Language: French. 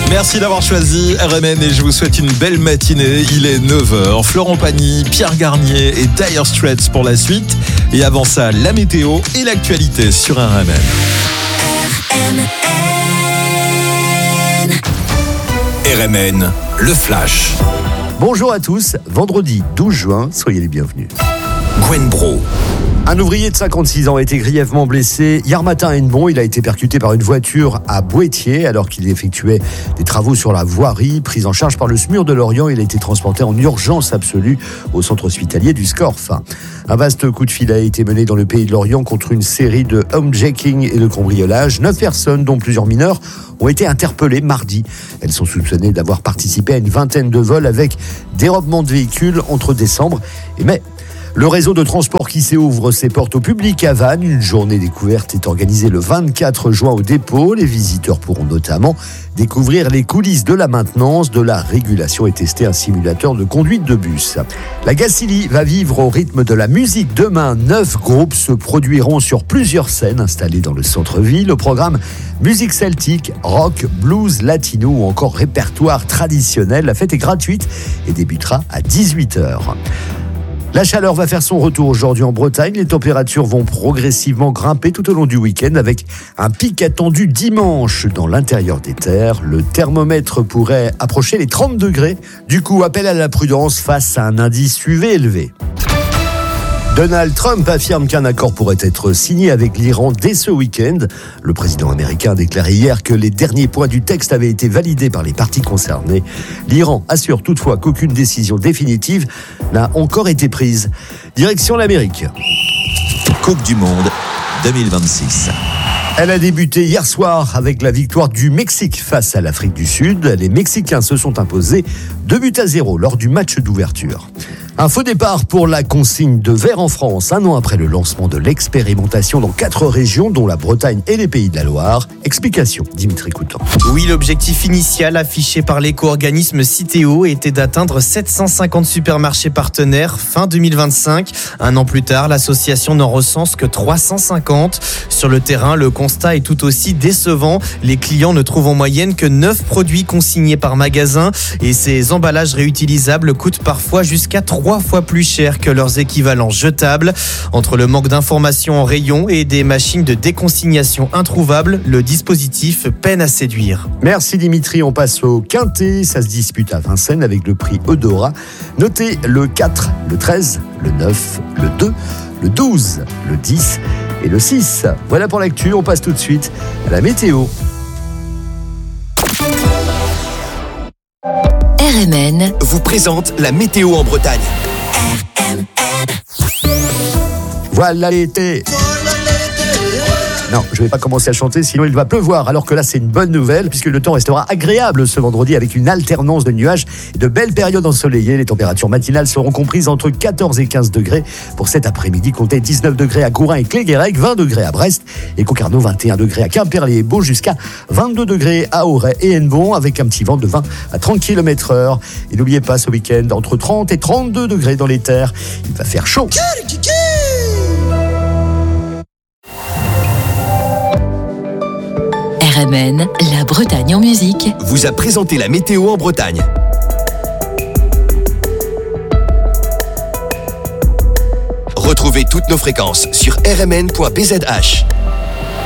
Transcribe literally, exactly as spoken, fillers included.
Merci d'avoir choisi R M N et je vous souhaite une belle matinée. Il est neuf heures. Florent Pagny, Pierre Garnier et Dire Straits pour la suite. Et avant ça, la météo et l'actualité sur R M N. R M N. R M N, le flash. Bonjour à tous, vendredi douze juin, soyez les bienvenus. Gwen Bro. Un ouvrier de cinquante-six ans a été grièvement blessé hier matin à Hennebont. Il a été percuté par une voiture à Boëtier alors qu'il effectuait des travaux sur la voirie. Pris en charge par le SMUR de Lorient, il a été transporté en urgence absolue au centre hospitalier du Scorff. Un vaste coup de fil a été mené dans le pays de Lorient contre une série de homejacking et de cambriolage. Neuf personnes, dont plusieurs mineurs, ont été interpellées mardi. Elles sont soupçonnées d'avoir participé à une vingtaine de vols avec dérobement de véhicules entre décembre et mai. Le réseau de transport qui ouvre ses portes au public à Vannes. Une journée découverte est organisée le vingt-quatre juin au dépôt. Les visiteurs pourront notamment découvrir les coulisses de la maintenance, de la régulation et tester un simulateur de conduite de bus. La Gacilly va vivre au rythme de la musique. Demain, neuf groupes se produiront sur plusieurs scènes installées dans le centre-ville. Au programme, musique celtique, rock, blues, latino ou encore répertoire traditionnel. La fête est gratuite et débutera à dix-huit heures. La chaleur va faire son retour aujourd'hui en Bretagne. Les températures vont progressivement grimper tout au long du week-end avec un pic attendu dimanche dans l'intérieur des terres. Le thermomètre pourrait approcher les trente degrés. Du coup, appel à la prudence face à un indice U V élevé. Donald Trump affirme qu'un accord pourrait être signé avec l'Iran dès ce week-end. Le président américain a déclaré hier que les derniers points du texte avaient été validés par les parties concernées. L'Iran assure toutefois qu'aucune décision définitive n'a encore été prise. Direction l'Amérique. Coupe du Monde deux mille vingt-six. Elle a débuté hier soir avec la victoire du Mexique face à l'Afrique du Sud. Les Mexicains se sont imposés deux buts à zéro lors du match d'ouverture. Un faux départ pour la consigne de verre en France, un an après le lancement de l'expérimentation dans quatre régions, dont la Bretagne et les Pays de la Loire. Explication, Dimitri Coutan. Oui, l'objectif initial affiché par l'éco-organisme Citeo était d'atteindre sept cent cinquante supermarchés partenaires fin deux mille vingt-cinq. Un an plus tard, l'association n'en recense que trois cent cinquante. Sur le terrain, le constat est tout aussi décevant. Les clients ne trouvent en moyenne que neuf produits consignés par magasin et ces emballages réutilisables coûtent parfois jusqu'à trois fois plus cher que leurs équivalents jetables. Entre le manque d'informations en rayon et des machines de déconsignation introuvables, le dispositif peine à séduire. Merci Dimitri, on passe au Quintet. Ça se dispute à Vincennes avec le prix Eudora. Notez le quatre, le treize, le neuf, le deux, le douze, le dix et le six. Voilà pour l'actu, on passe tout de suite à la météo. R M N vous présente la météo en Bretagne. R M N. Voilà l'été. Non, je ne vais pas commencer à chanter, sinon il va pleuvoir. Alors que là, c'est une bonne nouvelle, puisque le temps restera agréable ce vendredi avec une alternance de nuages et de belles périodes ensoleillées. Les températures matinales seront comprises entre quatorze et quinze degrés. Pour cet après-midi, comptez dix-neuf degrés à Gourin et Cléguérec, vingt degrés à Brest et Concarneau, vingt et un degrés à Quimperlé et Beau, jusqu'à vingt-deux degrés à Auray et Hennebont, avec un petit vent de vingt à trente kilomètres heure. Et n'oubliez pas, ce week-end, entre trente et trente-deux degrés dans les terres, il va faire chaud. R M N, la Bretagne en musique. Vous a présenté la météo en Bretagne. Retrouvez toutes nos fréquences sur r m n point b z h.